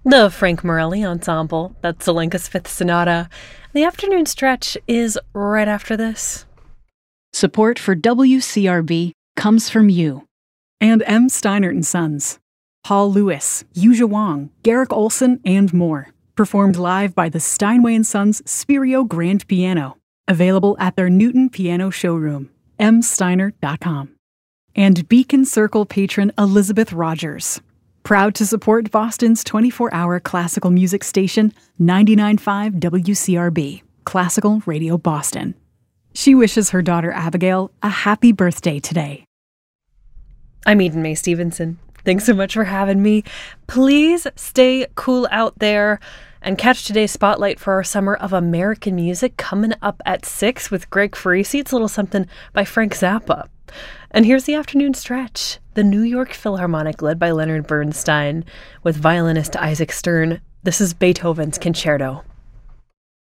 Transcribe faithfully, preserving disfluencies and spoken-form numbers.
The Frank Morelli Ensemble, that's Zelenka's Fifth Sonata. The afternoon stretch is right after this. Support for W C R B comes from you. And M. Steinert and Sons. Paul Lewis, Yuja Wang, Garrick Olson, and more. Performed live by the Steinway and Sons Spirio Grand Piano. Available at their Newton Piano showroom, m steiner dot com. And Beacon Circle patron Elizabeth Rogers. Proud to support Boston's twenty-four hour classical music station, ninety-nine point five W C R B, Classical Radio Boston. She wishes her daughter Abigail a happy birthday today. I'm Eden May Stevenson. Thanks so much for having me. Please stay cool out there and catch today's spotlight for our Summer of American Music coming up at six with Greg Farisi. It's a little something by Frank Zappa. And here's the afternoon stretch. The New York Philharmonic, led by Leonard Bernstein, with violinist Isaac Stern. This is Beethoven's Concerto.